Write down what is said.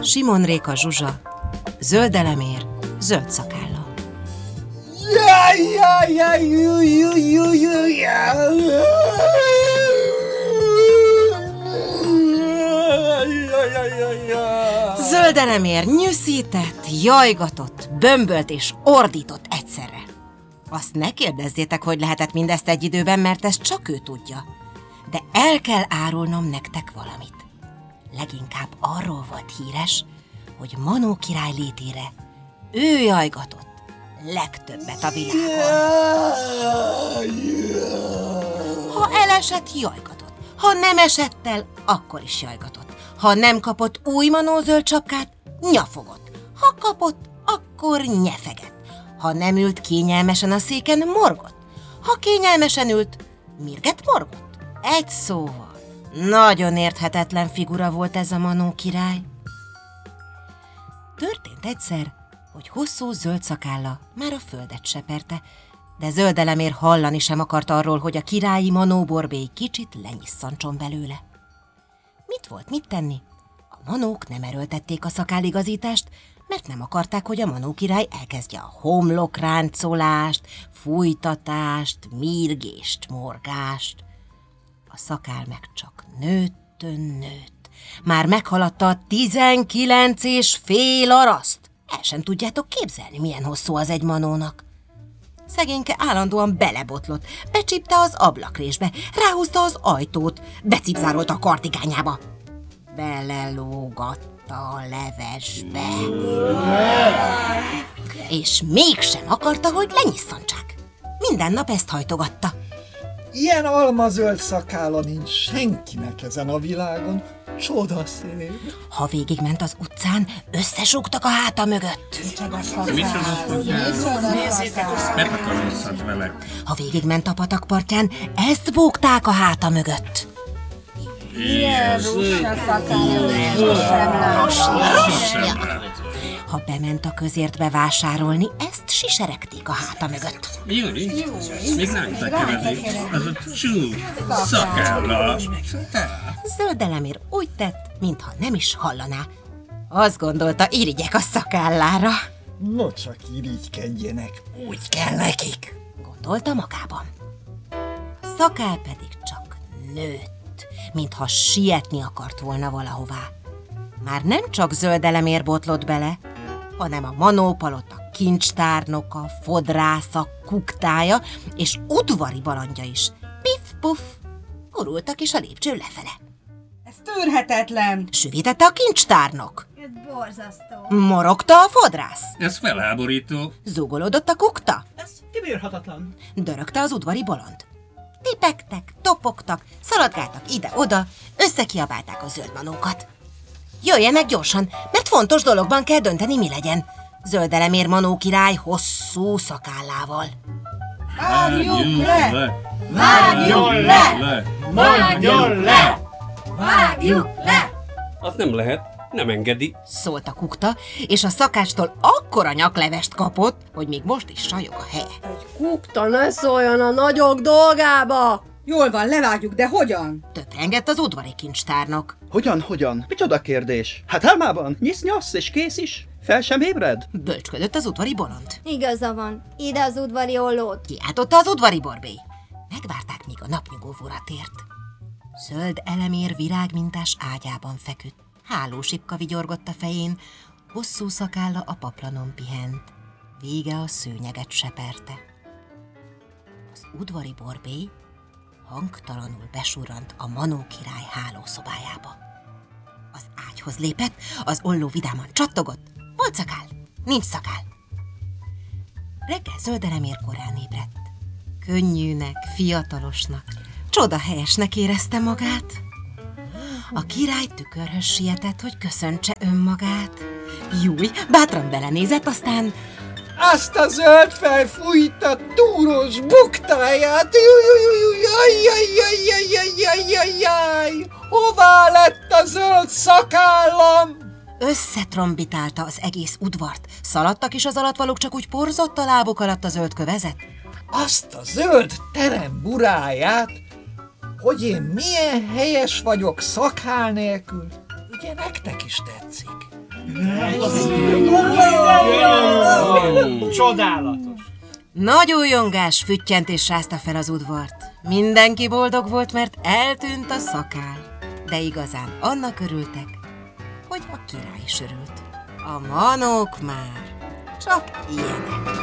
Simon Réka Zsuzsa, Zöld Elemér, Zöld Szakálla. Zöld Elemér nyűszített, jajgatott, bömbölt és ordított egyszerre. Azt ne kérdezzétek, hogy lehetett mindezt egy időben, mert ezt csak ő tudja. De el kell árulnom nektek valamit. Leginkább arról volt híres, hogy Manó király létére ő jajgatott legtöbbet a világon. Ha elesett, jajgatott. Ha nem esett el, akkor is jajgatott. Ha nem kapott új Manó zöld sapkát, nyafogott. Ha kapott, akkor nyefegett. Ha nem ült kényelmesen a széken, morgott. Ha kényelmesen ült, mirget morgott. Egy szóval, nagyon érthetetlen figura volt ez a Manó király. Történt egyszer, hogy hosszú zöld szakálla már a földet seperte, de Zöld Elemér hallani sem akart arról, hogy a királyi Manó borbély kicsit lenyisszantson belőle. Mit volt mit tenni? A manók nem erőltették a szakálligazítást, mert nem akarták, hogy a Manó király elkezdje a homlokráncolást, fújtatást, mírgést, morgást. A szakál meg csak nőtt. Már meghaladta a 19,5 araszt. El sem tudjátok képzelni, milyen hosszú az egy manónak. Szegényke állandóan belebotlott, becsípte az ablakrésbe, ráhúzta az ajtót, becipzárolta a kartigányába. Belelógatta a levesbe. És mégsem akarta, hogy lenyisszantsák. Minden nap ezt hajtogatta. Ilyen almazöld szakálla nincs senkinek ezen a világon. Csodaszép. Ha végigment az utcán, összesúgtak a háta mögött. Megakarózhat vele. Ha végigment a patakpartján, ezt búgták a háta mögött. Ilyen rúsa szakálla. Ha bement a közértbe vásárolni, ezt siseregték a háta mögött. Júli, még ránta kevedik. Az a csú szakálla. Zöld Elemér úgy tett, mintha nem is hallaná. Azt gondolta, irigyek a szakállára. No csak irigykedjenek, úgy kell nekik. Gondolta magában. A szakál pedig csak nőtt, mintha sietni akart volna valahová. Már nem csak Zöld Elemér botlott bele, hanem a Manó palota kincstárnoka, fodrásza, kuktája és udvari balandja is. Piff-puff, gurultak is a lépcsőn lefele. Ez tűrhetetlen! Süvítette a kincstárnok. Ez borzasztó. Morogta a fodrász. Ez felháborító. Zúgolódott a kukta. Ez kibírhatatlan. Dörögte az udvari bolond. Tipegtek, topogtak, szaladgáltak ide-oda, összekiabálták a zöld manókat. Jöjjenek gyorsan, mert fontos dologban kell dönteni, mi legyen. Zöld Elemér Manó király hosszú szakállával. Vágjuk le! Vágjuk le! Mondjon le! Vágjuk le! Az nem lehet, nem engedi. Szólt a kukta, és a szakástól akkora nyaklevest kapott, hogy még most is sajog a helye. Kukta, ne szóljon a nagyok dolgába! Jól van, levágjuk, de hogyan? Töprengett az udvari kincstárnok. Hogyan? Micsoda kérdés? Hát álmában nyisz-nyasz és kész is. Fel sem ébred? Bölcsködött az udvari bolond. Igaza van. Ide az udvari ollót. Kiáltotta az udvari borbély. Megvárták, míg a napnyugóvóra tért. Zöld Elemér virágmintás ágyában feküdt. Hálósipka vigyorgott a fején, hosszú szakálla a paplanon pihent. Vége a szőnyeget seperte. Az udvari borbély hangtalanul besurrant a Manó király hálószobájába. Az ágyhoz lépett, az olló vidáman csattogott. Volt szakál, nincs szakál. Reggel Zöld Elemér korán ébredt. Könnyűnek, fiatalosnak, csodahelyesnek érezte magát. A király tükörhöz sietett, hogy köszöntse önmagát. Júj, bátran belenézett, aztán... Azt a zöld felfújta túros buktáját! Jaj! Hová lett a zöld szakállam? Összetrombitálta az egész udvart. Szaladtak is az alattvalók, csak úgy porzott a lábuk alatt a zöld kövezet. Azt a zöld terem buráját, hogy én milyen helyes vagyok szakál nélkül. Ugye nektek is tetszik? Csodálatos. Nagy újongás, füttyentés rázta fel az udvart. Mindenki boldog volt, mert eltűnt a szakál. De igazán annak örültek, hogy a király is örült. A manók már csak ilyenek.